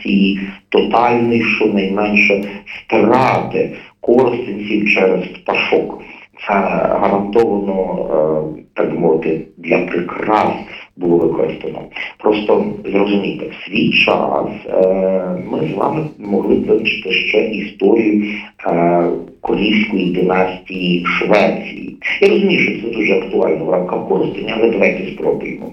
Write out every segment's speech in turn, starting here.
окупації, тотальної, щонайменше, страти коростенців через Пташок. Це гарантовано, так би мовити, для прикрас було використано. Просто зрозумійте, в свій час ми з вами могли б вивчити ще історію Королівської династії Швеції. Я розумію, що це дуже актуально в рамках Коростеня, але давайте спробуємо.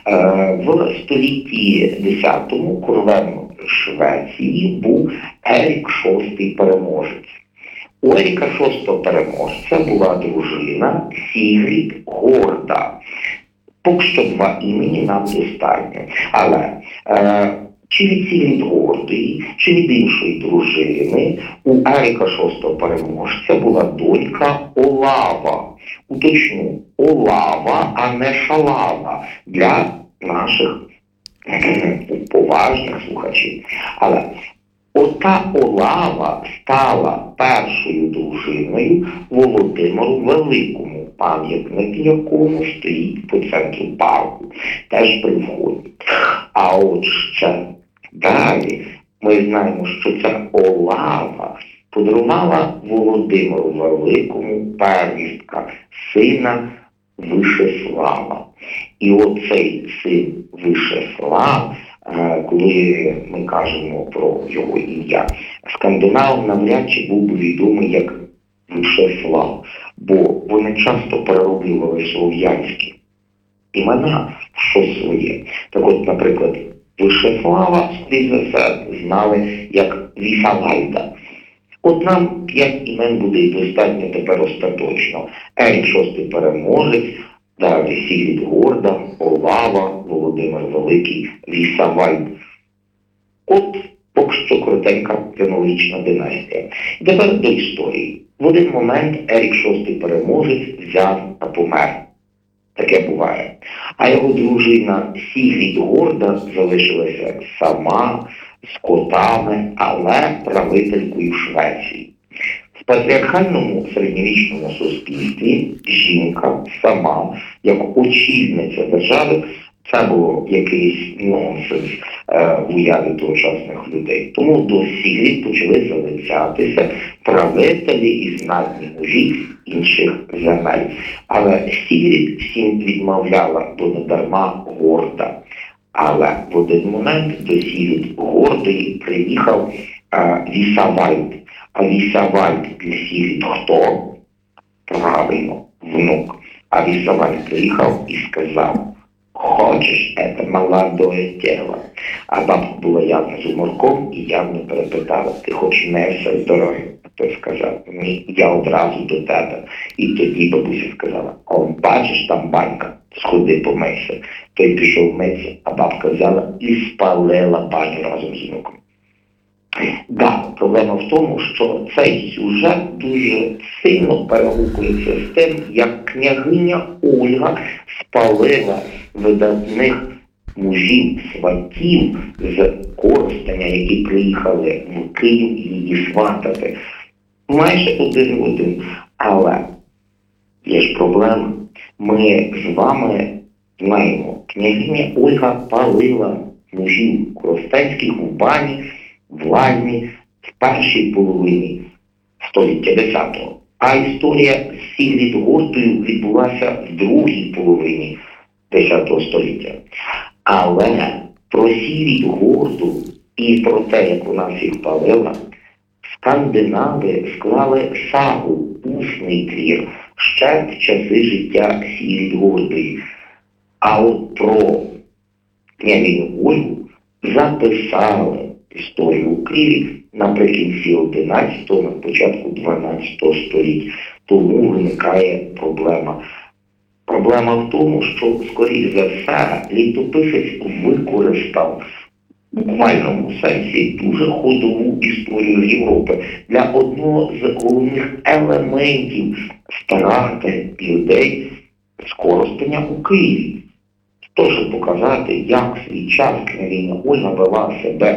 В столітті X королем Швеції був Ерік VI Переможець. У Еріка VI Переможця була дружина Сігрід Горда. Поки що два імені нам достатньо. Але чи від Сігрід Гордої, чи від іншої дружини у Еріка VI Переможця була донька Олава. Уточню, Олава, а не Шалава для наших поважних слухачів. Але ота Олава стала першою дружиною Володимиру Великому, пам'ятник якому стоїть по центру парку, теж при вході. А от ще далі ми знаємо, що ця Олава подарувала Володимиру Великому первістка, сина Вишеслава. І оцей син Вишеслав, коли ми кажемо про його ім'я, скандинав навряд чи був би відомий як Вишеслав, бо вони часто перероблювали слов'янські імена в щось своє. Так от, наприклад, Вишеслава, скоріше за все, знали як Вісавальда. От нам 5 імен буде і достатньо тепер остаточно. Ерік VI Переможець, далі Сігрід Горда, Олава, Володимир Великий, Вісавальд. От поки що коротенька хронологічна династія. І тепер до історії. В один момент Ерік VI Переможець взяв та помер. Таке буває. А його дружина Сігрід Горда залишилася сама, з котами, але правителькою Швеції. В патріархальному середньовічному суспільстві жінка сама, як очільниця держави, це було якийсь нонсенс в уяві тогочасних людей. Тому до Сігрід почали залицятися правителі і знатні мужі інших земель. Але Сігрід всім відмовляла, бо не дарма горда. Але в один момент до Сігрід Гордої приїхав Вісавальд. А Вісавальд для Сігрід хто? Правильно, внук. А Вісавальд приїхав і сказав: «Хочеш это молодое тело?» А бабка була явно з уморком і явно перепитала: «Ти хочеш м'яса здоров'я?» А той сказав: «Ні, я одразу до тебе». І тоді бабуся сказала: «О, бачиш, там банька, сходи помийся». Той пішов митися, а бабка взяла і спалила баню разом з внуком. Да, проблема в тому, що цей сюжет дуже сильно перегукується з тим, як княгиня Ольга спалила видатних мужів, сватів з Коростеня, які приїхали в Київ її сватати. Майже один в один. Але є ж проблема. Ми з вами знаємо, княгиня Ольга палила мужів коростенських в бані, в лазні в першій половині століття X. А історія з Сігрід Гордою відбулася в другій половині X століття. Але про Сігрід Горду і про те, як вона всіх палила, скандинави склали сагу, усний твір, ще в часи життя Сігрід Гордої. А от про княгиню Ольгу записали історію у Києві наприкінці 11-го, на початку 12-го століть. Тому виникає проблема. Проблема в тому, що, скоріш за все, літописець використав в буквальному сенсі дуже ходову історію Європи для одного з головних елементів старати людей з Коростеня у Києві. Тож показати, як в свій час княгиня Ольга вела себе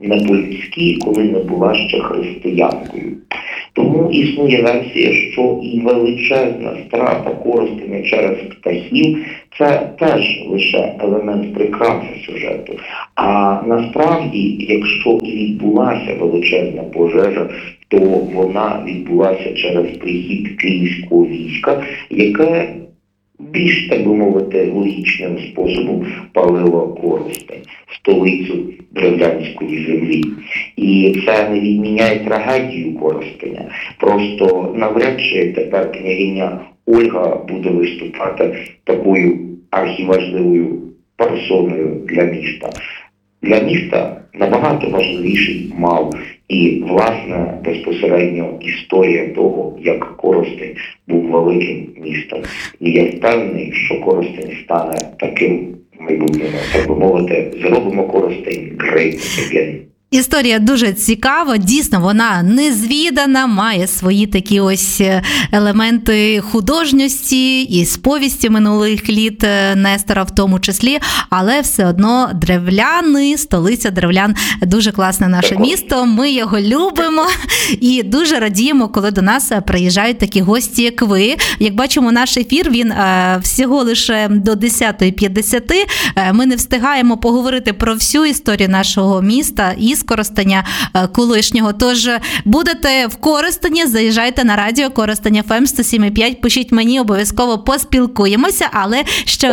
не по-людськи, коли не була ще християнкою. Тому існує версія, що і величезна страта Коростеня через птахів – це теж лише елемент прикраси сюжету. А насправді, якщо і відбулася величезна пожежа, то вона відбулася через прихід київського війська, яке більш, так би мовити, логічним способом палило Коростень, столицю древлянської землі. І це не відміняє трагедію Коростеня. Просто навряд чи тепер княгиня Ольга буде виступати такою архіважливою персоною для міста. Для міста набагато важливіший мав і, власне, безпосередньо історія того, як Коростень був великим містом. І я впевнений, що Коростень стане таким в майбутньому. Так би мовити, зробимо Коростень great again. Історія дуже цікава, дійсно вона незвідана, має свої такі ось елементи художності і сповісті минулих літ Нестора в тому числі, але все одно древляни, столиця древлян, дуже класне наше місто, ми його любимо і дуже радіємо, коли до нас приїжджають такі гості, як ви. Як бачимо, наш ефір, він всього лише до 10:50, ми не встигаємо поговорити про всю історію нашого міста і Коростеня колишнього. Тож будете в Коростені, заїжджайте на радіо Коростень FM 107.5, пишіть мені, обов'язково поспілкуємося, але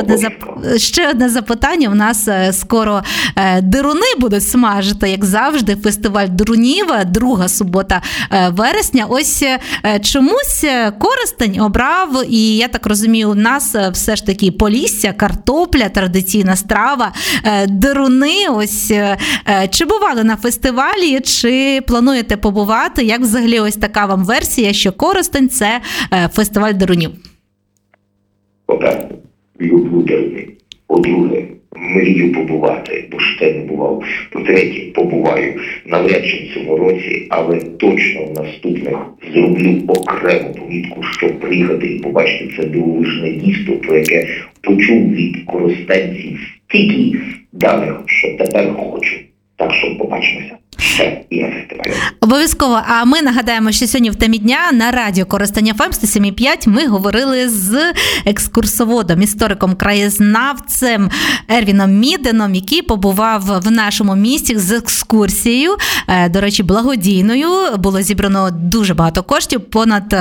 ще одне запитання. У нас скоро дируни будуть смажити, як завжди, фестиваль дирунів, 2 субота вересня. Ось чомусь Коростень обрав, і я так розумію, у нас все ж таки Полісся, картопля, традиційна страва, дируни. Ось чи бували на фестивалі, чи плануєте побувати? Як взагалі ось така вам версія, що Коростень – це фестиваль дирунів? По-перше, люблю дируни. По-друге, мрію побувати, бо ще не бував. По-третє, побуваю навряд чи в цьому році, але точно в наступних зроблю окрему помітку, щоб приїхати і побачити це дивовижне дійство, про яке почув від коростенців стільки даних, що тепер хочу. Так що побачимося ще і на фестивалі. Обов'язково. А ми нагадаємо, що сьогодні в темі дня на радіо Коростень FM 107.5 ми говорили з екскурсоводом, істориком, краєзнавцем Ервіном Міденом, який побував в нашому місті з екскурсією, до речі, благодійною. Було зібрано дуже багато коштів, понад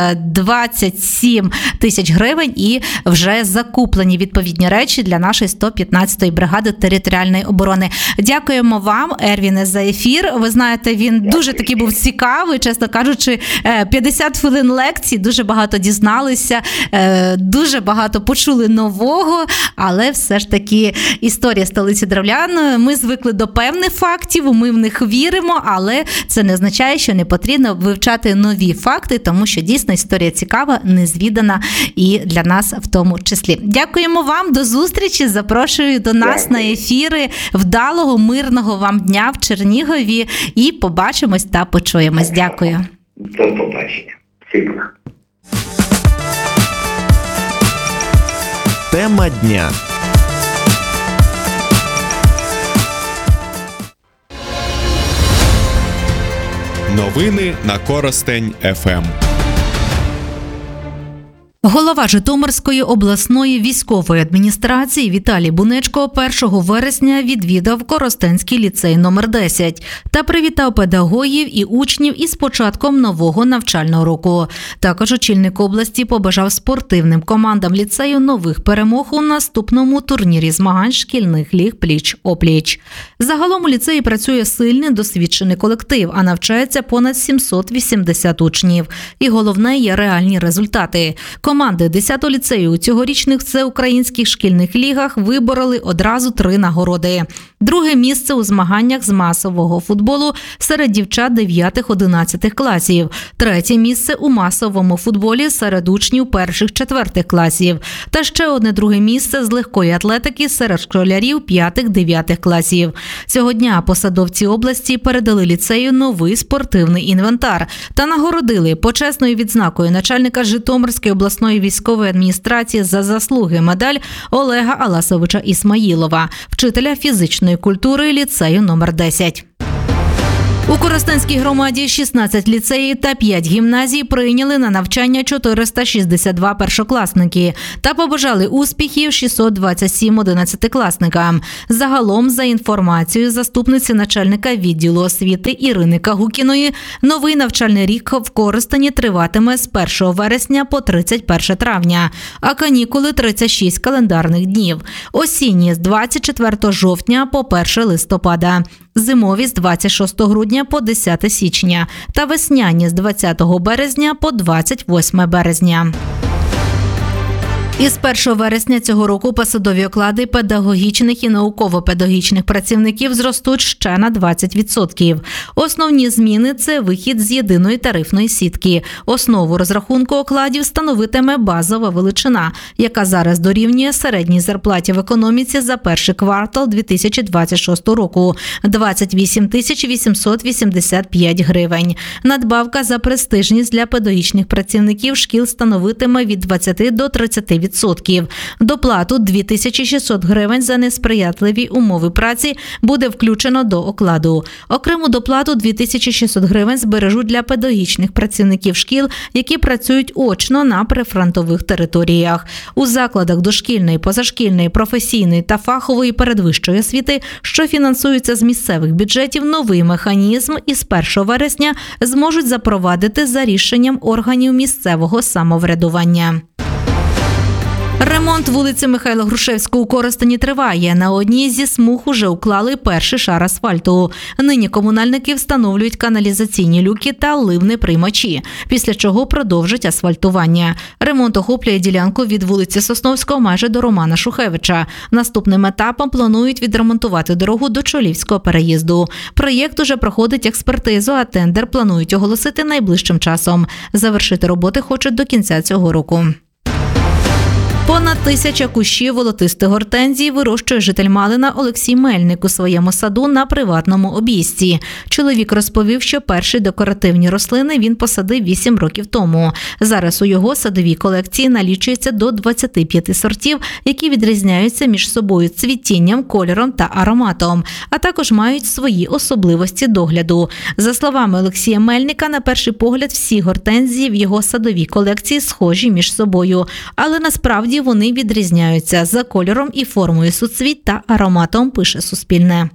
27 тисяч гривень, і вже закуплені відповідні речі для нашої 115-ї бригади територіальної оборони. Дякуємо вам, Ервіне, за ефір. Ви знаєте, він дуже такий був цікавий, чесно кажучи, 50 хвилин лекцій, дуже багато дізналися, дуже багато почули нового, але все ж таки історія столиці древлян, ми звикли до певних фактів, ми в них віримо, але це не означає, що не потрібно вивчати нові факти, тому що дійсно історія цікава, незвідана і для нас в тому числі. Дякуємо вам, до зустрічі, запрошую до нас на ефіри, вдалого, мирного вам дня в Чернігові і побачимось та почуємось. Дякую. До побачення. Всіх. Тема дня. Новини на Коростень ФМ. Голова Житомирської обласної військової адміністрації Віталій Бунечко 1 вересня відвідав Коростенський ліцей номер 10 та привітав педагогів і учнів із початком нового навчального року. Також очільник області побажав спортивним командам ліцею нових перемог у наступному турнірі змагань шкільних ліг пліч-опліч. Загалом у ліцеї працює сильний, досвідчений колектив, а навчається понад 780 учнів. І головне є реальні результати. Команди 10-го ліцею у цьогорічних всеукраїнських шкільних лігах вибороли одразу 3 нагороди. Друге місце у змаганнях з масового футболу серед дівчат 9-11 класів. Третє місце у масовому футболі серед учнів 1-4 класів. Та ще одне друге місце з легкої атлетики серед школярів 5-9 класів. Цього дня посадовці області передали ліцею новий спортивний інвентар та нагородили почесною відзнакою начальника Житомирської обласної військової адміністрації за заслуги медаль Олега Аласовича Ісмаїлова, вчителя фізичної культури ліцею номер 10. У Коростенській громаді 16 ліцеїв та 5 гімназій прийняли на навчання 462 першокласники та побажали успіхів 627 11-класникам. Загалом, за інформацією заступниці начальника відділу освіти Ірини Кагукіної, новий навчальний рік в Коростені триватиме з 1 вересня по 31 травня, а канікули – 36 календарних днів. Осінні – з 24 жовтня по 1 листопада. Зимові з 26 грудня по 10 січня та весняні з 20 березня по 28 березня. Із 1 вересня цього року посадові оклади педагогічних і науково-педагогічних працівників зростуть ще на 20%. Основні зміни – це вихід з єдиної тарифної сітки. Основу розрахунку окладів становитиме базова величина, яка зараз дорівнює середній зарплаті в економіці за перший квартал 2026 року – 28 885 гривень. Надбавка за престижність для педагогічних працівників шкіл становитиме від 20 до 30%. Доплату 2600 гривень за несприятливі умови праці буде включено до окладу. Окрему доплату 2600 гривень збережуть для педагогічних працівників шкіл, які працюють очно на прифронтових територіях. У закладах дошкільної, позашкільної, професійної та фахової передвищої освіти, що фінансуються з місцевих бюджетів, новий механізм із 1 вересня зможуть запровадити за рішенням органів місцевого самоврядування. Ремонт вулиці Михайла Грушевського у Коростені триває. На одній зі смуг уже уклали перший шар асфальту. Нині комунальники встановлюють каналізаційні люки та ливни приймачі, після чого продовжать асфальтування. Ремонт охоплює ділянку від вулиці Сосновського майже до Романа Шухевича. Наступним етапом планують відремонтувати дорогу до Чолівського переїзду. Проєкт уже проходить експертизу, а тендер планують оголосити найближчим часом. Завершити роботи хочуть до кінця цього року. Понад 1000 кущів волотистих гортензій вирощує житель Малина Олексій Мельник у своєму саду на приватному обійсті. Чоловік розповів, що перші декоративні рослини він посадив 8 років тому. Зараз у його садовій колекції налічується до 25 сортів, які відрізняються між собою цвітінням, кольором та ароматом, а також мають свої особливості догляду. За словами Олексія Мельника, на перший погляд всі гортензії в його садовій колекції схожі між собою, але насправді вони відрізняються за кольором і формою суцвіть та ароматом, пише Суспільне.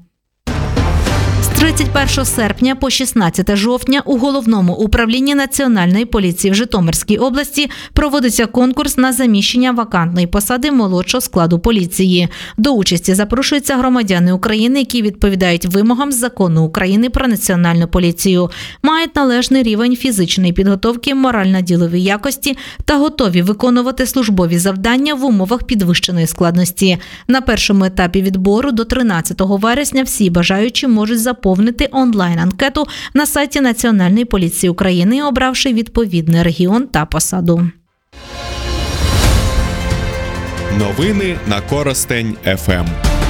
З 31 серпня по 16 жовтня у Головному управлінні Національної поліції в Житомирській області проводиться конкурс на заміщення вакантної посади молодшого складу поліції. До участі запрошуються громадяни України, які відповідають вимогам Закону України про Національну поліцію, мають належний рівень фізичної підготовки, морально-ділові якості та готові виконувати службові завдання в умовах підвищеної складності. На першому етапі відбору до 13 вересня всі бажаючі можуть заповнити онлайн-анкету на сайті Національної поліції України, обравши відповідний регіон та посаду. Новини на Коростень ФМ.